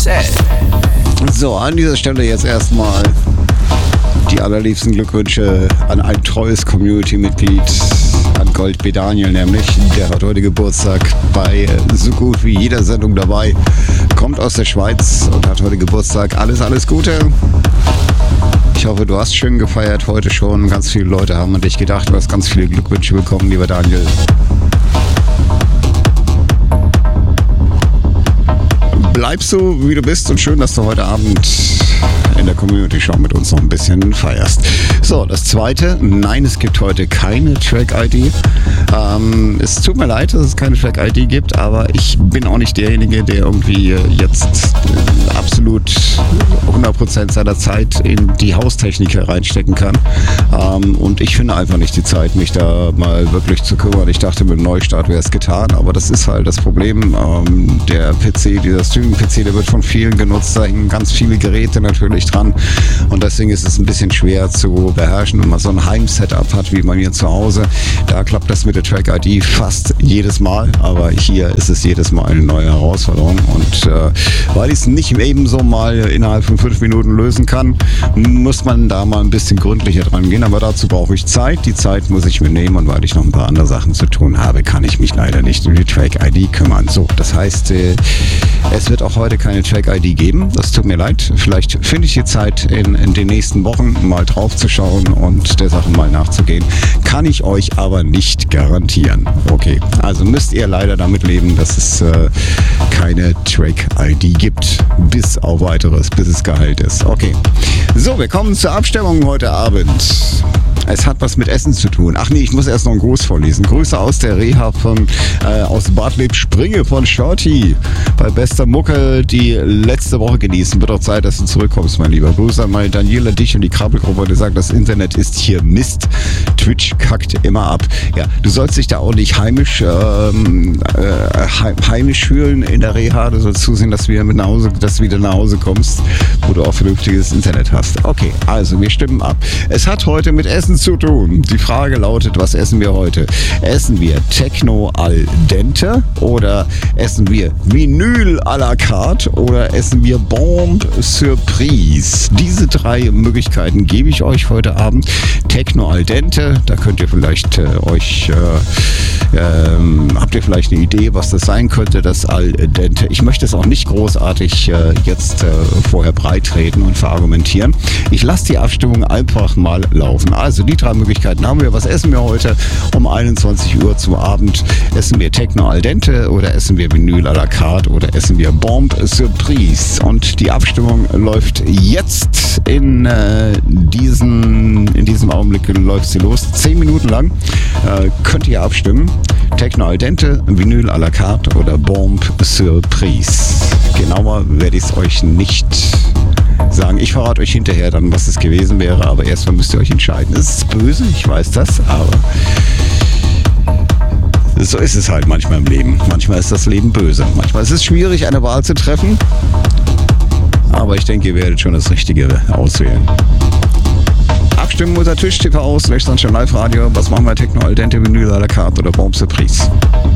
So, an dieser Stelle jetzt erstmal die allerliebsten Glückwünsche an ein treues Community-Mitglied, an Gold B. Daniel nämlich. Der hat heute Geburtstag, bei so gut wie jeder Sendung dabei, kommt aus der Schweiz und hat heute Geburtstag. Alles Gute. Ich hoffe, du hast schön gefeiert heute schon. Ganz viele Leute haben an dich gedacht. Du hast ganz viele Glückwünsche bekommen, lieber Daniel. Bleib so, wie du bist, und schön, dass du heute Abend in der Community-Show mit uns noch ein bisschen feierst. So, das zweite. Nein, es gibt heute keine Track-ID. Es tut mir leid, dass es keine Track-ID gibt, aber ich bin auch nicht derjenige, der irgendwie jetzt absolut 100% seiner Zeit in die Haustechnik reinstecken kann. Und ich finde einfach nicht die Zeit, mich da mal wirklich zu kümmern. Ich dachte, mit dem Neustart wäre es getan, aber das ist halt das Problem. Der PC, dieser Streaming-PC, der wird von vielen genutzt. Da hängen ganz viele Geräte natürlich dran. Und deswegen ist es ein bisschen schwer zu beherrschen, wenn man so ein Heim-Setup hat wie bei mir zu Hause. Da klappt das mit der Track-ID fast jedes Mal, aber hier ist es jedes Mal eine neue Herausforderung. Und weil ich es nicht ebenso mal innerhalb von 5 Minuten lösen kann, muss man da mal ein bisschen gründlicher dran gehen. Aber dazu brauche ich Zeit. Die Zeit muss ich mir nehmen, und weil ich noch ein paar andere Sachen zu tun habe, kann ich mich leider nicht um die Track-ID kümmern. So, das heißt, es wird auch heute keine Track-ID geben. Das tut mir leid. Vielleicht finde ich die Zeit in den nächsten Wochen mal drauf zu schauen und der Sache mal nachzugehen. Kann ich euch aber nicht garantieren. Okay, also müsst ihr leider damit leben, dass es keine Track-ID gibt. Bis auf weiteres, bis es geheilt ist. Okay, so, wir kommen zur Abstimmung heute Abend. Es hat was mit Essen zu tun. Ach nee, ich muss erst noch einen Gruß vorlesen. Grüße aus der Reha aus Bad Lippspringe von Shorty. Bei bester Mucke die letzte Woche genießen. Wird auch Zeit, dass du zurückkommst, mein Lieber. Grüße an meine Daniela, dich und die Krabbelgruppe. Die sagt, das Internet ist hier Mist. Twitch kackt immer ab. Ja, du sollst dich da auch nicht heimisch fühlen in der Reha. Du sollst zusehen, dass du wieder nach Hause kommst, wo du auch vernünftiges Internet hast. Okay, also wir stimmen ab. Es hat heute mit Essen zu tun. Die Frage lautet, was essen wir heute? Essen wir Techno al dente oder essen wir Vinyl à la carte oder essen wir Bombe Surprise? Diese 3 Möglichkeiten gebe ich euch heute Abend. Techno al dente, da könnt ihr vielleicht habt ihr vielleicht eine Idee, was das sein könnte, das al dente. Ich möchte es auch nicht großartig jetzt vorher breitreden und verargumentieren. Ich lasse die Abstimmung einfach mal laufen. Also die 3 Möglichkeiten haben wir. Was essen wir heute um 21 Uhr zum Abend? Essen wir Techno al dente oder essen wir Vinyl à la carte oder essen wir Bombe Surprise? Und die Abstimmung läuft jetzt in diesem Augenblick läuft sie los. 10 Minuten lang könnt ihr abstimmen. Techno al dente, Vinyl à la carte oder Bombe Surprise. Genauer werde ich es euch nicht sagen. Ich verrate euch hinterher dann, was es gewesen wäre, aber erstmal müsst ihr euch entscheiden. Es ist böse, ich weiß das, aber so ist es halt manchmal im Leben. Manchmal ist das Leben böse. Manchmal ist es schwierig, eine Wahl zu treffen, aber ich denke, ihr werdet schon das Richtige auswählen. Abstimmen unter Tisch TV / Sunshine Live Radio. Was machen wir? Techno al dente, Vinyl à la carte oder Bombe Surprise?